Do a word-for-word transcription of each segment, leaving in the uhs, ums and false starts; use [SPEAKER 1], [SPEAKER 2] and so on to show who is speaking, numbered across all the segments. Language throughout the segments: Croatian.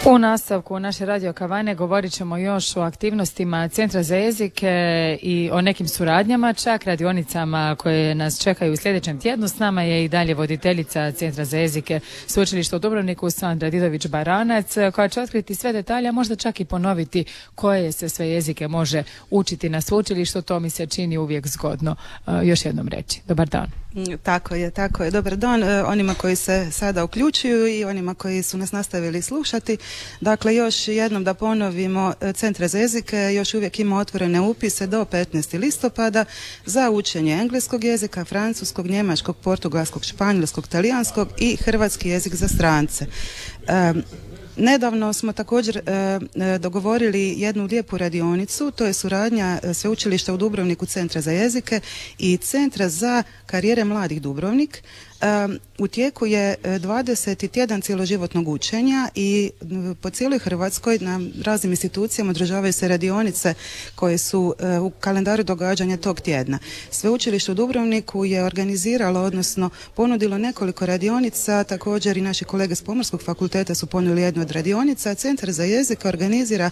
[SPEAKER 1] U nastavku naše radio kavane govorit ćemo još o aktivnostima Centra za jezike i o nekim suradnjama, čak radionicama koje nas čekaju u sljedećem tjednu. S nama je i dalje voditeljica Centra za jezike Sveučilišta u Dubrovniku, Sandra Didović-Baranac, koja će otkriti sve detalje, a možda čak i ponoviti koje se sve jezike može učiti na sveučilištu. To mi se čini uvijek zgodno uh, još jednom reći. Dobar dan.
[SPEAKER 2] Tako je, tako je. Dobar dan onima koji se sada uključuju i onima koji su nas nastavili slušati. Dakle, još jednom da ponovimo, Centar za jezike još uvijek ima otvorene upise do petnaestog listopada za učenje engleskog jezika, francuskog, njemačkog, portugalskog, španjolskog, talijanskog i hrvatski jezik za strance. Um, Nedavno smo također e, dogovorili jednu lijepu radionicu, to je suradnja Sveučilišta u Dubrovniku, Centra za jezike i Centra za karijere mladih Dubrovnik. E, u tijeku je dvadeseti tjedan cjeloživotnog učenja i po cijeloj Hrvatskoj na raznim institucijama održavaju se radionice koje su e, u kalendaru događanja tog tjedna. Sveučilište u Dubrovniku je organiziralo, odnosno ponudilo nekoliko radionica, također i naši kolege s Pomorskog fakulteta su ponudili jednu od radionica. Centar za jezik organizira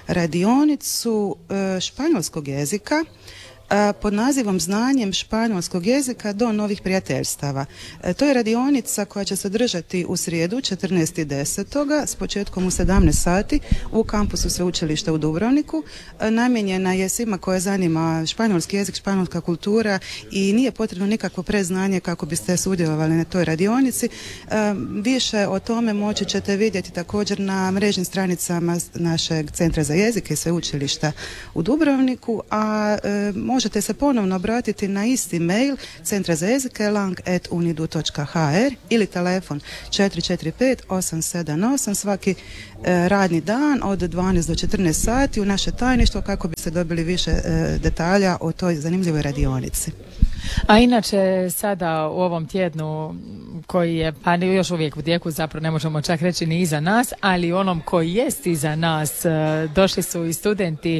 [SPEAKER 2] radionicu e, španjolskog jezika pod nazivom Znanjem španjolskog jezika do novih prijateljstava. E, to je radionica koja će se održati u srijedu četrnaestog desetog s početkom u sedamnaest sati u kampusu Sveučilišta u Dubrovniku. E, namijenjena je svima koje zanima španjolski jezik, španjolska kultura i nije potrebno nikakvo preznanje kako biste sudjelovali na toj radionici. E, više o tome moći ćete vidjeti također na mrežnim stranicama našeg Centra za jezike i Sveučilišta u Dubrovniku, a e, možete se ponovno obratiti na isti mail centra za jezike lang at unidu točka h r ili telefon četiri četiri pet osam sedam osam svaki e, radni dan od dvanaest do četrnaest sati u naše tajništvo kako biste dobili više e, detalja o toj zanimljivoj radionici.
[SPEAKER 1] A inače sada u ovom tjednu koji je, pa još uvijek u tijeku, zapravo ne možemo čak reći ni iza nas, ali onom koji jest iza nas, došli su i studenti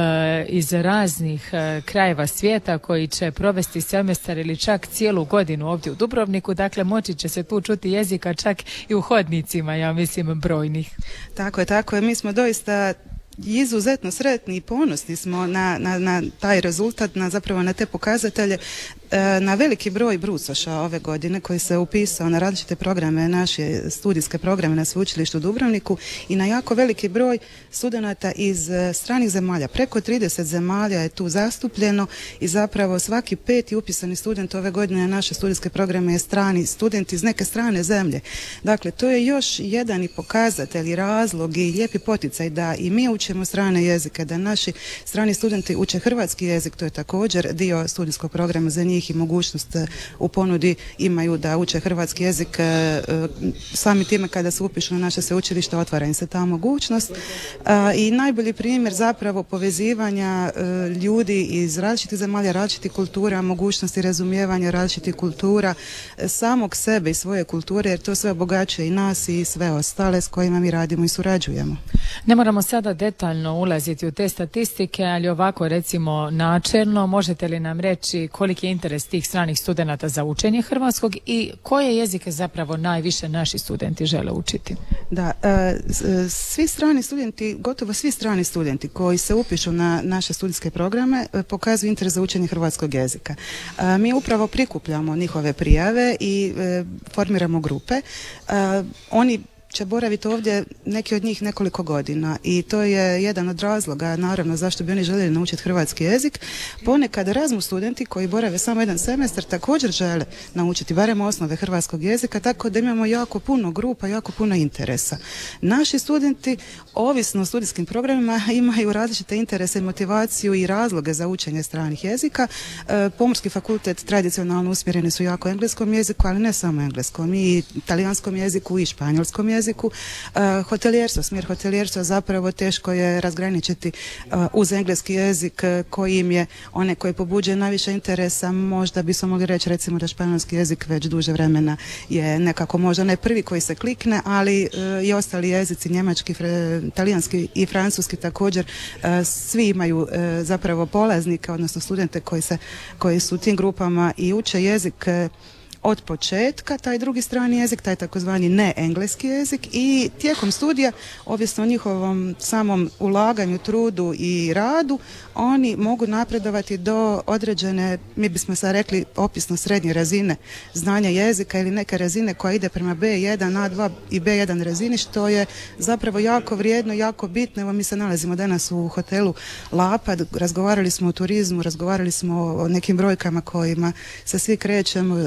[SPEAKER 1] iz raznih krajeva svijeta koji će provesti semestar ili čak cijelu godinu ovdje u Dubrovniku, dakle moći će se tu čuti jezika čak i u hodnicima, ja mislim, brojnih.
[SPEAKER 2] Tako je, tako je, mi smo doista izuzetno sretni i ponosni smo na, na, na taj rezultat, na zapravo na te pokazatelje, na veliki broj brucoša ove godine koji se upisao na različite programe, naše studijske programe na Sveučilištu u Dubrovniku i na jako veliki broj studenata iz stranih zemalja. Preko trideset zemalja je tu zastupljeno i zapravo svaki peti upisani student ove godine na naše studijske programe je strani student iz neke strane zemlje. Dakle, to je još jedan i pokazatelj i razlog i lijepi poticaj da i mi učimo strane jezike, da naši strani studenti uče hrvatski jezik, to je također dio studijskog programa za njih i mogućnost u ponudi imaju da uče hrvatski jezik. Sami time kada se upišu na naše sveučilište otvara im se ta mogućnost i najbolji primjer zapravo povezivanja ljudi iz različitih zemalja, različitih kultura, mogućnosti razumijevanja različitih kultura, samog sebe i svoje kulture, jer to sve obogaćuje i nas i sve ostale s kojima mi radimo i surađujemo.
[SPEAKER 1] Ne moramo sada detaljno ulaziti u te statistike, ali ovako recimo načelno, možete li nam reći koliki je interes tih stranih studenata za učenje hrvatskog i koje jezike zapravo najviše naši studenti žele učiti?
[SPEAKER 2] Da, e, svi strani studenti, gotovo svi strani studenti koji se upišu na naše studijske programe e, pokazuju interes za učenje hrvatskog jezika. E, mi upravo prikupljamo njihove prijave i e, formiramo grupe. E, oni će boraviti ovdje, neki od njih nekoliko godina i to je jedan od razloga naravno zašto bi oni željeli naučiti hrvatski jezik. Ponekad Erasmus studenti koji borave samo jedan semestar također žele naučiti barem osnove hrvatskog jezika, tako da imamo jako puno grupa, jako puno interesa. Naši studenti, ovisno o studijskim programima, imaju različite interese, motivaciju i razloge za učenje stranih jezika. E, Pomorski fakultet tradicionalno usmjereni su jako engleskom jeziku, ali ne samo engleskom, i talijanskom jeziku i španjolskom jeziku. jeziku. Uh, hotelijerstvo, smjer hotelijerstva zapravo teško je razgraničiti uh, uz engleski jezik uh, koji im je one koji pobuđuje najviše interesa. Možda bismo mogli reći recimo da španjolski jezik već duže vremena je nekako možda ne prvi koji se klikne, ali uh, i ostali jezici, njemački, fre, talijanski i francuski također, uh, svi imaju uh, zapravo polaznike, odnosno studente koji, se, koji su u tim grupama i uče jezik uh, od početka taj drugi strani jezik, taj takozvani neengleski jezik, i tijekom studija, ovisno o njihovom samom ulaganju, trudu i radu, oni mogu napredovati do određene, mi bismo sad rekli opisno srednje razine znanja jezika ili neke razine koja ide prema be jedan, a dva i be jedan razini, što je zapravo jako vrijedno, jako bitno. Evo mi se nalazimo danas u hotelu Lapad, razgovarali smo o turizmu, razgovarali smo o nekim brojkama kojima se svi krećemo,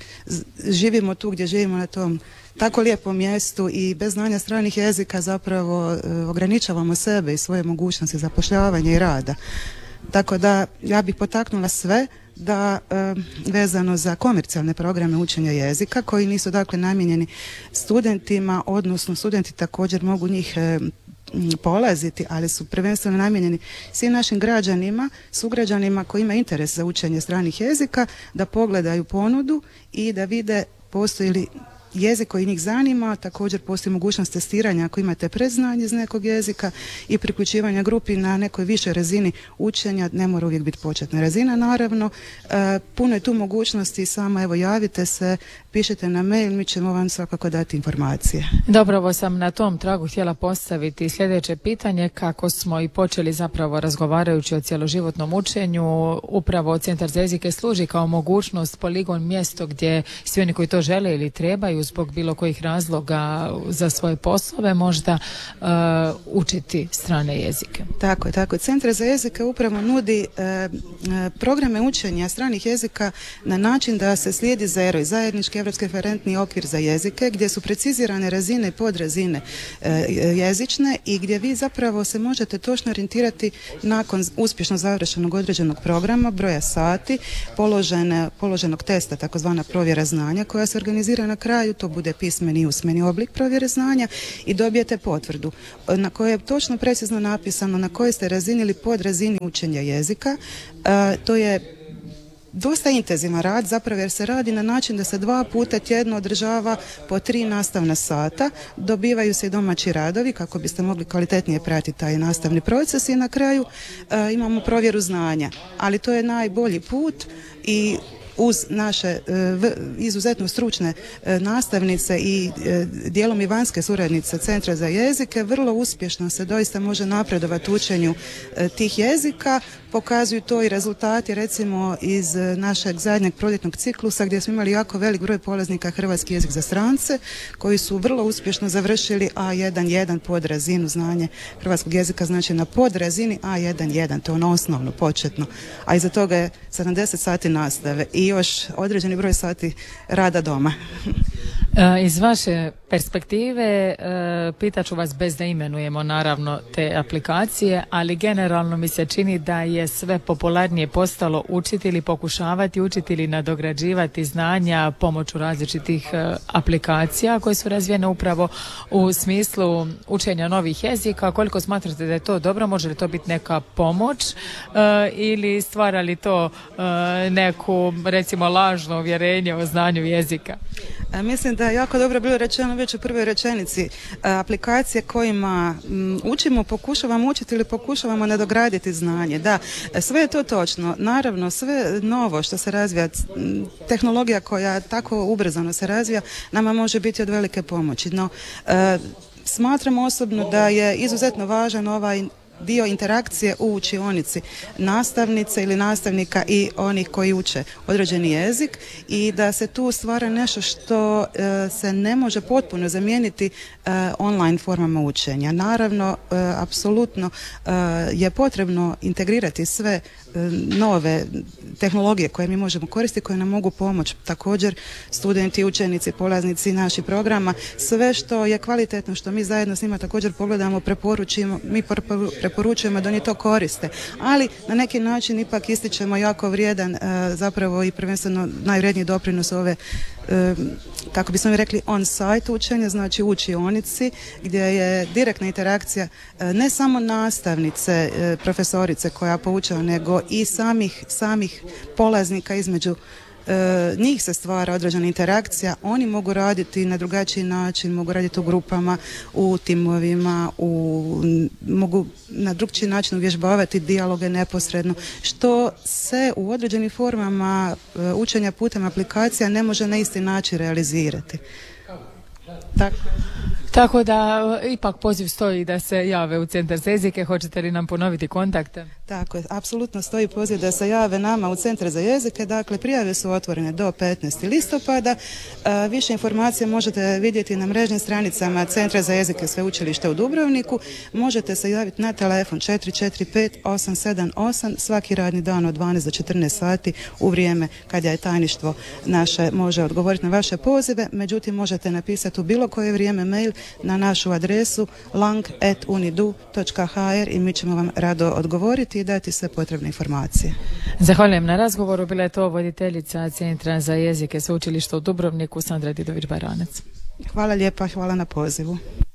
[SPEAKER 2] živimo tu gdje živimo na tom tako lijepom mjestu i bez znanja stranih jezika zapravo ograničavamo sebe i svoje mogućnosti zapošljavanja i rada. Tako da ja bih potaknula sve da e, vezano za komercijalne programe učenja jezika koji nisu dakle namijenjeni studentima, odnosno studenti također mogu njih e, polaziti, ali su prvenstveno namijenjeni svim našim građanima, sugrađanima koji imaju interes za učenje stranih jezika, da pogledaju ponudu i da vide postoji li jezik koji njih zanima. Također postoji mogućnost testiranja ako imate predznanje iz nekog jezika i priključivanja grupi na nekoj višoj razini učenja, ne mora uvijek biti početna razina naravno. E, puno je tu mogućnosti, samo evo javite se, pišite na mail, mi ćemo vam svakako dati informacije.
[SPEAKER 1] Dobro, ovo sam na tom tragu htjela postaviti sljedeće pitanje, kako smo i počeli zapravo razgovarajući o cjeloživotnom učenju, upravo Centar za jezike služi kao mogućnost, poligon, mjesto gdje svi oni koji to žele ili trebaju zbog bilo kojih razloga za svoje poslove možda uh, učiti strane jezike.
[SPEAKER 2] Tako je, tako je. Centar za jezike upravo nudi uh, programe učenja stranih jezika na način da se slijedi zero i zajednički europski referentni okvir za jezike, gdje su precizirane razine i podrazine uh, jezične i gdje vi zapravo se možete točno orijentirati nakon uspješno završenog određenog programa, broja sati, položene, položenog testa, takozvana provjera znanja koja se organizira na kraju, to bude pismeni i usmeni oblik provjere znanja i dobijete potvrdu na kojoj je točno precizno napisano na kojoj ste razini ili podrazini učenja jezika. E, to je dosta intenzivan rad zapravo jer se radi na način da se dva puta tjedno održava po tri nastavna sata, dobivaju se i domaći radovi kako biste mogli kvalitetnije pratiti taj nastavni proces i na kraju e, imamo provjeru znanja, ali to je najbolji put i uz naše e, v, izuzetno stručne e, nastavnice i e, dijelom i vanjske suradnice Centra za jezike, vrlo uspješno se doista može napredovati u učenju e, tih jezika. Pokazuju to i rezultati recimo iz e, našeg zadnjeg proljetnog ciklusa gdje smo imali jako velik broj polaznika hrvatski jezik za strance koji su vrlo uspješno završili A jedan jedan pod razinu znanje hrvatskog jezika, znači na pod razini A jedan jedan, to je ono osnovno, početno, a iza toga je sedamdeset sati nastave i još određeni broj sati rada doma.
[SPEAKER 1] Iz vaše perspektive pitaću vas bez da imenujemo naravno te aplikacije, ali generalno mi se čini da je sve popularnije postalo učiti ili pokušavati učiti ili nadograđivati znanja pomoću različitih aplikacija koje su razvijene upravo u smislu učenja novih jezika. Koliko smatrate da je to dobro? Može li to biti neka pomoć ili stvara li to neku recimo lažno uvjerenje o znanju jezika?
[SPEAKER 2] A mislim da je jako dobro bilo rečeno već u prvoj rečenici. Aplikacije kojima m, učimo, pokušavamo učiti ili pokušavamo nadograditi znanje. Da, sve je to točno. Naravno, sve novo što se razvija, tehnologija koja tako ubrzano se razvija, nama može biti od velike pomoći. No, e, smatram osobno da je izuzetno važan ovaj dio interakcije u učionici nastavnice ili nastavnika i onih koji uče određeni jezik i da se tu stvara nešto što e, se ne može potpuno zamijeniti e, online formama učenja. Naravno, e, apsolutno e, je potrebno integrirati sve e, nove tehnologije koje mi možemo koristiti, koje nam mogu pomoći. Također studenti, učenici, polaznici naših programa, sve što je kvalitetno, što mi zajedno s njima također pogledamo, preporučimo, mi preporučujemo da oni to koriste, ali na neki način ipak ističemo jako vrijedan e, zapravo i prvenstveno najvrijedniji doprinos ove e, kako bismo mi rekli on-site učenja, znači u učionici gdje je direktna interakcija e, ne samo nastavnice, e, profesorice koja poučava, nego i samih, samih polaznika između e, njih se stvara određena interakcija, oni mogu raditi na drugačiji način, mogu raditi u grupama, u timovima, u, mogu na drugčiji način uvježbavati dijaloge neposredno, što se u određenim formama e, učenja putem aplikacija ne može na isti način realizirati. Tako.
[SPEAKER 1] Tako da ipak poziv stoji da se jave u Centar za jezike. Hoćete li nam ponoviti kontakte?
[SPEAKER 2] Tako je, apsolutno stoji poziv da se jave nama u Centar za jezike. Dakle, prijave su otvorene do petnaestog listopada. E, više informacija možete vidjeti na mrežnim stranicama Centra za jezike Sveučilišta u Dubrovniku. Možete se javiti na telefon četiri četiri pet osam sedam osam svaki radni dan od dvanaest do četrnaest sati u vrijeme kada je tajništvo naše može odgovoriti na vaše pozive. Međutim, možete napisati u bilo koje vrijeme mail na našu adresu lang at unidu točka h r i mi ćemo vam rado odgovoriti i dati sve potrebne informacije.
[SPEAKER 1] Zahvaljujem na razgovoru. Bila je to voditeljica Centra za jezike Sveučilišta u Dubrovniku, Sandra Didović-Baranac.
[SPEAKER 2] Hvala lijepa, hvala na pozivu.